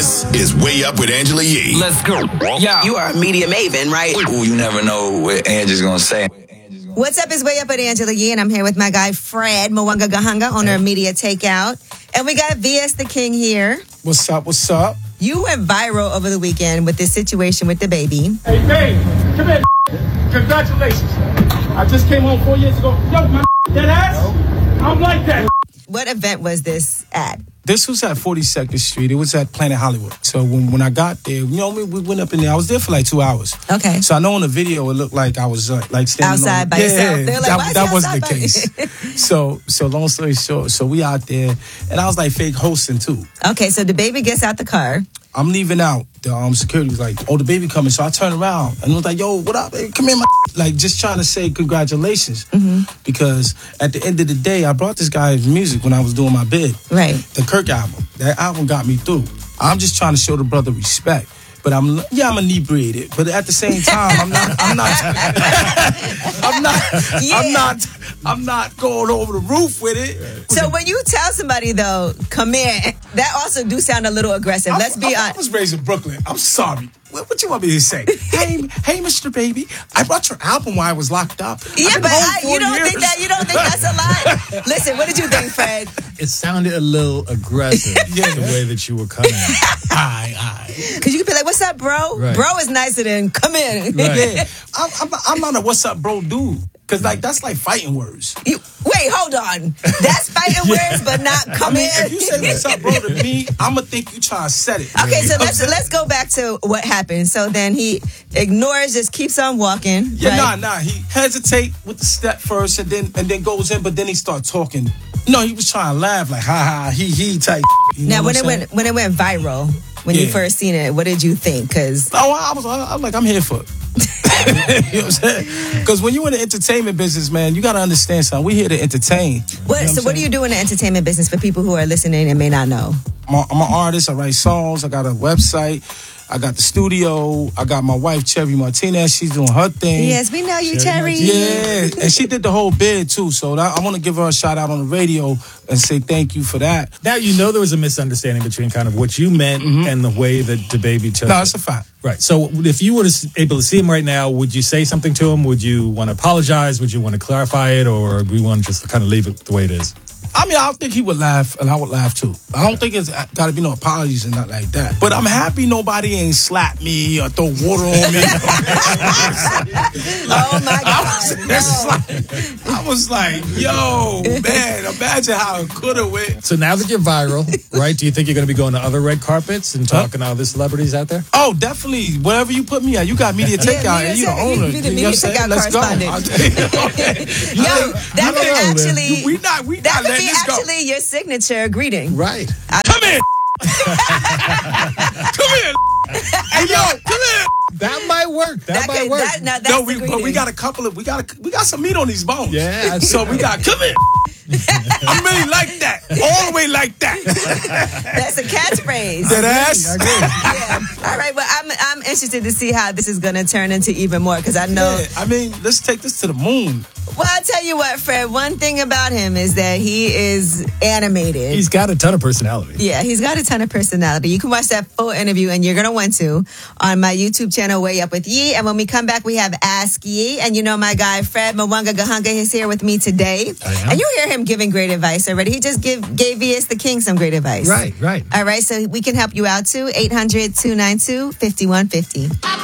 This is Way Up with Angela Yee. Let's go. Yeah. You are a media maven, right? Ooh, you never know what Angie's gonna say. What's up? It's Way Up with Angela Yee, and I'm here with my guy Fred Mwanga Gahanga, owner of Media Takeout. And we got VS the King here. What's up? What's up? You went viral over the weekend with this situation with the baby. Hey, babe, come here. Congratulations. I just came home 4 years ago. Yo, my that ass, I'm like that. What event was this at? This was at 42nd Street. It was at Planet Hollywood. So when I got there, we went up in there. I was there for like 2 hours. Okay. So I know in the video it looked like I was like standing outside by yourself. Yeah, They're like, that wasn't the case. So long story short, so we out there, and I was like fake hosting too. Okay, so the baby gets out the car. I'm leaving out. The security was like, "Oh, the baby coming." So I turned around and was like, "Yo, what up, baby? Come here, my." Like just trying to say congratulations, because at the end of the day, I brought this guy his music when I was doing my bid. Right. The Kirk album. That album got me through. I'm just trying to show the brother respect. But I'm inebriated. But at the same time, I'm not going over the roof with it. So when you tell somebody though, come in, that also do sound a little aggressive. Let's be honest. I was raised in Brooklyn. I'm sorry. What you want me to say? Hey, Mr. Baby, I brought your album while I was locked up. Yeah, but you don't think that's a lie? Listen, what did you think, Fred? It sounded a little aggressive, the way that you were coming. Aye. Because you could be like, "What's up, bro?" Right. Bro is nicer than "come in." Right. Yeah, I'm not a "what's up, bro" dude. Because that's like fighting words. Wait, hold on. That's fighting words, but not come in. If you say "what's up, bro" to me, I'm gonna think you trying to set it. Okay, so let's go back to what happened. So then he ignores, just keeps on walking. Yeah, right? nah. He hesitate with the step first, and then goes in, but then he start talking. No, he was trying to laugh like ha he type. You know Now when what it went viral, when you first seen it, what did you think? Because I was like, I'm here for it. You know what I'm saying? Because when you're in the entertainment business, man, you got to understand something. We're here to entertain. What do you do in the entertainment business for people who are listening and may not know? I'm an artist. I write songs. I got a website. I got the studio. I got my wife, Cherry Martinez. She's doing her thing. Yes, we know you, Cherry. Yeah, and she did the whole bid, too. So I want to give her a shout out on the radio and say thank you for that. Now, you know there was a misunderstanding between kind of what you meant and the way that DaBaby took it. No, it's a fact. Right. So if you were able to see him right now, would you say something to him? Would you want to apologize? Would you want to clarify it? Or we want to just kind of leave it the way it is? I mean, I think he would laugh, and I would laugh too. I don't think it's got to be no apologies and not like that. But I'm happy nobody ain't slapped me or throw water on me. Oh my God! I was like, yo, man, imagine how it could have went. So now that you're viral, right? Do you think you're going to be going to other red carpets and talking to other celebrities out there? Oh, definitely. Wherever you put me at, you got Media Takeout, and you the owner. You the Media Takeout correspondent. Yo, that could be actually your signature greeting. Right. Come in. Come in. Hey, yo, come in. That might work. That might work. But we got a couple of we got some meat on these bones. Yeah. So we got come in. I'm really like that. All the way like that. That's a catchphrase. That ass. I agree. Yeah. All right. Well, I'm interested to see how this is going to turn into even more because I know. Yeah, I mean, let's take this to the moon. Well, I'll tell you what, Fred. One thing about him is that he is animated. He's got a ton of personality. Yeah, he's got a ton of personality. You can watch that full interview, and you're going to want to, on my YouTube channel, Way Up with Yee. And when we come back, we have Ask Yee. And you know my guy, Fred Mwanga Gahanga, is here with me today. And you hear him giving great advice already. He just gave VS the King some great advice. Right. All right, so we can help you out too. 800-292-5150.